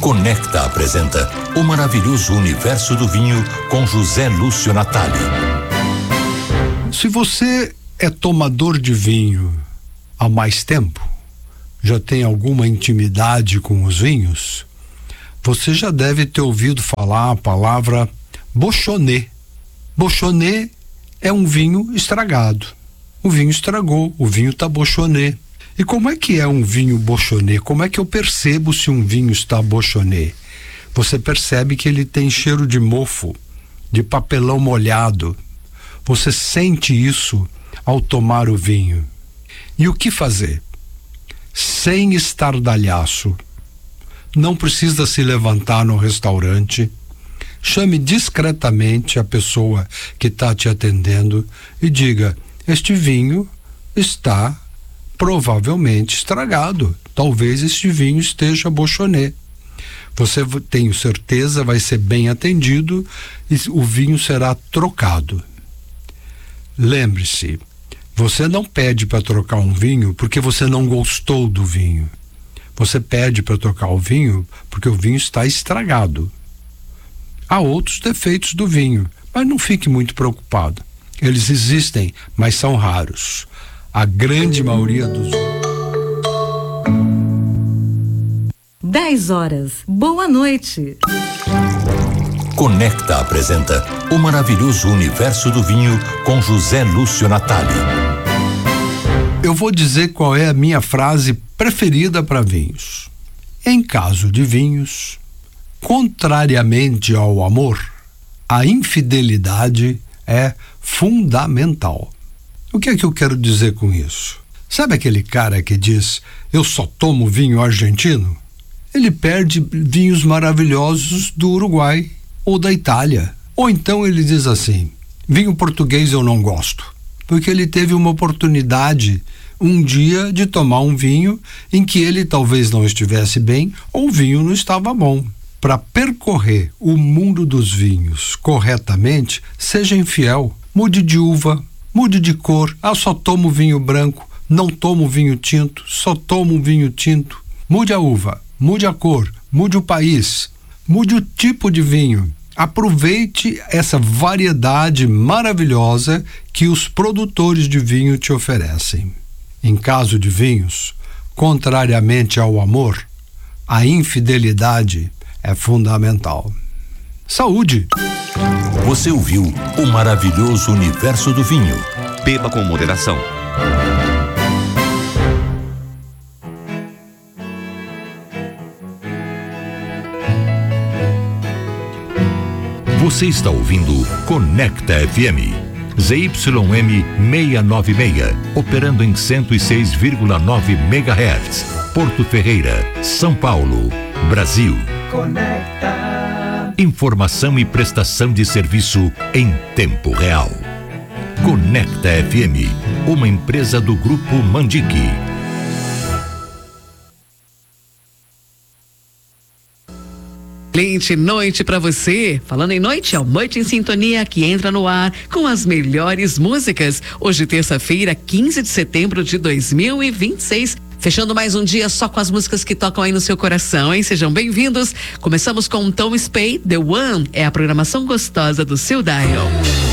Conecta apresenta O Maravilhoso Universo do Vinho com José Lúcio Natali. Se você é tomador de vinho há mais tempo, já tem alguma intimidade com os vinhos, você já deve ter ouvido falar a palavra Beauchonnet. Beauchonnet é um vinho estragado. O vinho estragou, o vinho está Beauchonnet. E como é que é um vinho Beauchonnet? Como é que eu percebo se um vinho está Beauchonnet? Você percebe que ele tem cheiro de mofo, de papelão molhado. Você sente isso ao tomar o vinho. E o que fazer? Sem estardalhaço. Não precisa se levantar no restaurante. Chame discretamente a pessoa que está te atendendo e diga: este vinho está provavelmente estragado. Talvez este vinho esteja Beauchonnet. Você, tenho certeza, vai ser bem atendido e o vinho será trocado. Lembre-se, você não pede para trocar um vinho porque você não gostou do vinho. Você pede para trocar o vinho porque o vinho está estragado. Há outros defeitos do vinho, mas não fique muito preocupado. Eles existem, mas são raros. A grande maioria dos... 10 horas. Boa noite. Conecta apresenta O Maravilhoso Universo do Vinho com José Lúcio Natali. Eu vou dizer qual é a minha frase preferida para vinhos. Em caso de vinhos, contrariamente ao amor, a infidelidade é fundamental. O que é que eu quero dizer com isso? Sabe aquele cara que diz: eu só tomo vinho argentino? Ele perde vinhos maravilhosos do Uruguai ou da Itália. Ou então ele diz assim: vinho português eu não gosto, porque ele teve uma oportunidade um dia de tomar um vinho em que ele talvez não estivesse bem ou o vinho não estava bom. Para percorrer o mundo dos vinhos corretamente, seja infiel, mude de uva, mude de cor. Só tomo vinho branco, não tomo vinho tinto, só tomo vinho tinto. Mude a uva, mude a cor, mude o país, mude o tipo de vinho. Aproveite essa variedade maravilhosa que os produtores de vinho te oferecem. Em caso de vinhos, contrariamente ao amor, a infidelidade é fundamental. Saúde! Você ouviu O Maravilhoso Universo do Vinho. Beba com moderação. Você está ouvindo Conecta FM. ZYM 696, operando em 106,9 MHz. Porto Ferreira, São Paulo, Brasil. Conecta. Informação e prestação de serviço em tempo real. Conecta FM, uma empresa do Grupo Mandique. Excelente noite para você. Falando em noite, é o Noite em Sintonia que entra no ar com as melhores músicas. Hoje, terça-feira, 15 de setembro de 2026. Fechando mais um dia só com as músicas que tocam aí no seu coração, hein? Sejam bem-vindos. Começamos com Tom Spey, The One. É a programação gostosa do seu dial.